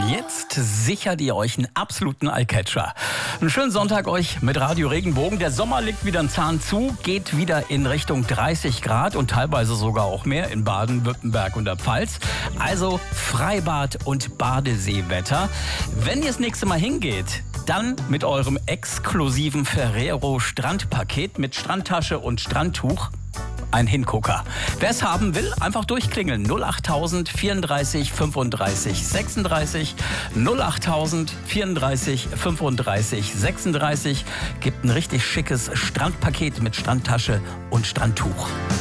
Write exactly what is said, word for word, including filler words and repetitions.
Jetzt sichert ihr euch einen absoluten Eyecatcher. Einen schönen Sonntag euch mit Radio Regenbogen. Der Sommer legt wieder einen Zahn zu, geht wieder in Richtung dreißig Grad und teilweise sogar auch mehr in Baden-Württemberg und der Pfalz. Also Freibad und Badeseewetter. Wenn ihr das nächste Mal hingeht, dann mit eurem exklusiven Ferrero Strandpaket mit Strandtasche und Strandtuch. Ein Hingucker. Wer es haben will, einfach durchklingeln. null achttausend vierunddreißig fünfunddreißig sechsunddreißig. null achttausend vierunddreißig fünfunddreißig sechsunddreißig. Gibt ein richtig schickes Strandpaket mit Strandtasche und Strandtuch.